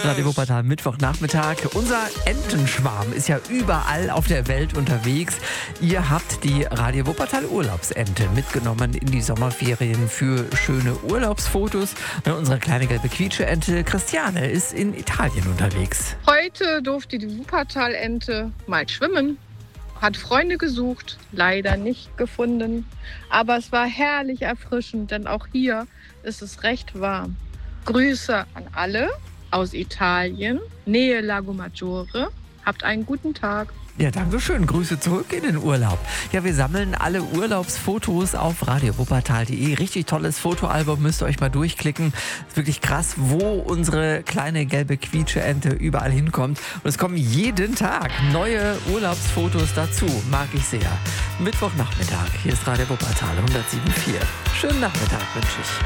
Radio Wuppertal, Mittwochnachmittag. Unser Entenschwarm ist ja überall auf der Welt unterwegs. Ihr habt die Radio Wuppertal Urlaubsente mitgenommen in die Sommerferien für schöne Urlaubsfotos. Und unsere kleine gelbe Quietscheente Christiane ist in Italien unterwegs. Heute durfte die Wuppertal-Ente mal schwimmen. Hat Freunde gesucht, leider nicht gefunden. Aber es war herrlich erfrischend, denn auch hier ist es recht warm. Grüße an alle aus Italien, Nähe Lago Maggiore. Habt einen guten Tag. Ja, danke schön. Grüße zurück in den Urlaub. Ja, wir sammeln alle Urlaubsfotos auf radiowuppertal.de. Richtig tolles Fotoalbum, müsst ihr euch mal durchklicken. Ist wirklich krass, wo unsere kleine gelbe Quietscheente überall hinkommt. Und es kommen jeden Tag neue Urlaubsfotos dazu. Mag ich sehr. Mittwochnachmittag. Hier ist Radio Wuppertal 107.4. Schönen Nachmittag wünsche ich.